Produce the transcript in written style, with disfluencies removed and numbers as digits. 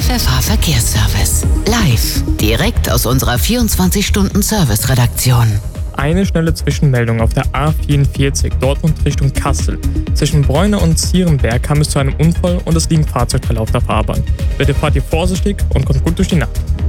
FFH Verkehrsservice. Live, direkt aus unserer 24-Stunden-Service-Redaktion. Eine schnelle Zwischenmeldung auf der A44 Dortmund Richtung Kassel. Zwischen Bräune und Zierenberg kam es zu einem Unfall und es liegen Fahrzeugteile auf der Fahrbahn. Bitte fahrt ihr vorsichtig und kommt gut durch die Nacht.